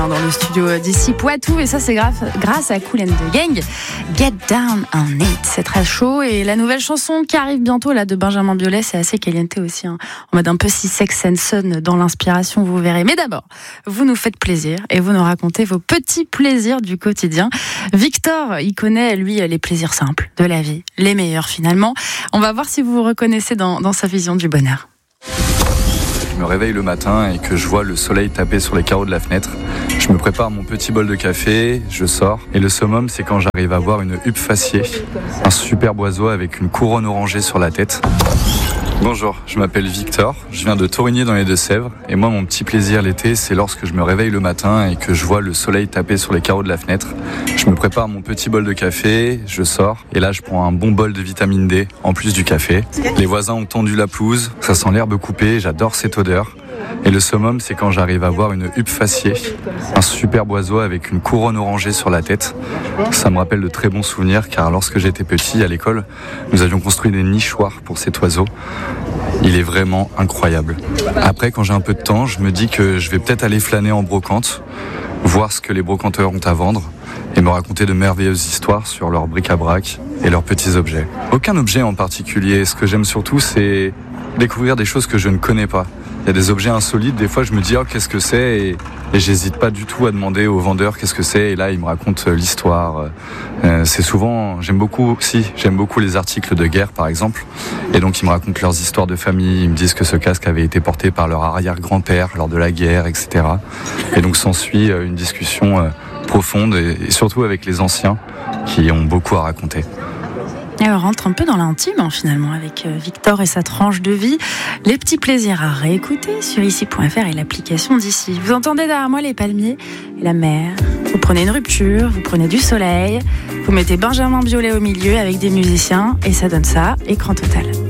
Dans le studio d'ici Poitou, et ça c'est grâce à Kool and the Gang. Get Down on It, c'est très chaud, et la nouvelle chanson qui arrive bientôt là de Benjamin Biolay, c'est assez caliente aussi, en mode un peu si Sex and Son dans l'inspiration, vous verrez. Mais d'abord, vous nous faites plaisir et vous nous racontez vos petits plaisirs du quotidien. Victor, il connaît lui les plaisirs simples de la vie, les meilleurs finalement. On va voir si vous vous reconnaissez dans sa vision du bonheur. Je me réveille le matin et que je vois le soleil taper sur les carreaux de la fenêtre. Je me prépare mon petit bol de café, je sors. Et le summum, c'est quand j'arrive à voir une huppe faciée, un superbe oiseau avec une couronne orangée sur la tête. Bonjour, je m'appelle Victor, je viens de Torigny dans les Deux-Sèvres. Et moi, mon petit plaisir l'été, c'est lorsque je me réveille le matin et que je vois le soleil taper sur les carreaux de la fenêtre. Je me prépare mon petit bol de café, je sors. Et là, je prends un bon bol de vitamine D, en plus du café. Les voisins ont tendu la pelouse, ça sent l'herbe coupée, j'adore cette odeur. Et le summum, c'est quand j'arrive à voir une huppe faciée, un superbe oiseau avec une couronne orangée sur la tête. Ça me rappelle de très bons souvenirs, car lorsque j'étais petit, à l'école, nous avions construit des nichoirs pour cet oiseau. Il est vraiment incroyable. Après, quand j'ai un peu de temps, je me dis que je vais peut-être aller flâner en brocante, voir ce que les brocanteurs ont à vendre, et me raconter de merveilleuses histoires sur leurs bric-à-brac et leurs petits objets. Aucun objet en particulier. Ce que j'aime surtout, c'est découvrir des choses que je ne connais pas. Il y a des objets insolites, des fois je me dis oh, qu'est-ce que c'est, et j'hésite pas du tout à demander au vendeur qu'est-ce que c'est, et là il me raconte l'histoire. C'est souvent, j'aime beaucoup les articles de guerre par exemple, et donc ils me racontent leurs histoires de famille, ils me disent que ce casque avait été porté par leur arrière-grand-père lors de la guerre, etc. Et donc s'ensuit une discussion profonde, et surtout avec les anciens qui ont beaucoup à raconter. Et on rentre un peu dans l'intime finalement avec Victor et sa tranche de vie. Les petits plaisirs à réécouter sur ici.fr et l'application d'ici. Vous entendez derrière moi les palmiers et la mer. Vous prenez une rupture, vous prenez du soleil, vous mettez Benjamin Biolay au milieu avec des musiciens et ça donne ça, écran total.